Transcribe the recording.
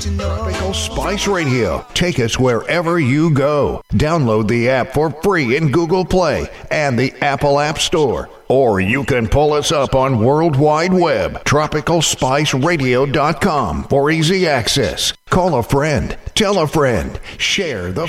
Tropical Spice Radio. Take us wherever you go. Download the app for free in Google Play and the Apple App Store. Or you can pull us up on World Wide Web, tropicalspiceradio.com for easy access. Call a friend, tell a friend, share the